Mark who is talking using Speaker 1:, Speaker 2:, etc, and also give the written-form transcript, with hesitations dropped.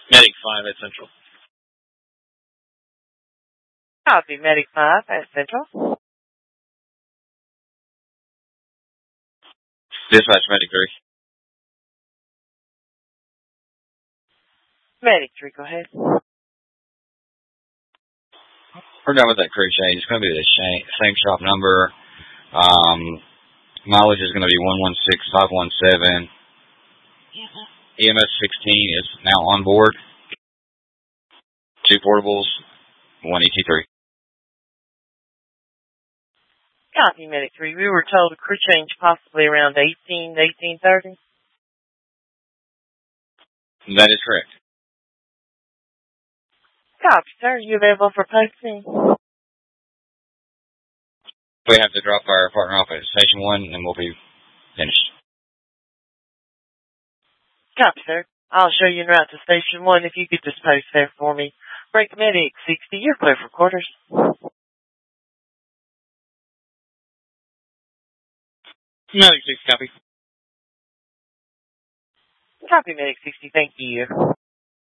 Speaker 1: Medic 5 at Central.
Speaker 2: Copy, Medic 5 at Central.
Speaker 1: Dispatch Medic 3.
Speaker 2: Medic 3, go ahead.
Speaker 1: We're done with that crew change. It's going to be the same shop number. Mileage is going to be 116517. EMS 16 is now on board. 2 portables, 1 ET3.
Speaker 2: Copy, Medic 3. We were told a crew change possibly around 18:30.
Speaker 1: That is correct.
Speaker 2: Copy, sir. Are you available for posting?
Speaker 1: We have to drop our partner off at Station 1 and we'll be finished.
Speaker 2: Copy, sir. I'll show you en route to Station 1 if you could just post there for me. Break Medic 60. You're clear for quarters.
Speaker 1: Medic 6, copy.
Speaker 2: Copy, Medic 60. Thank you.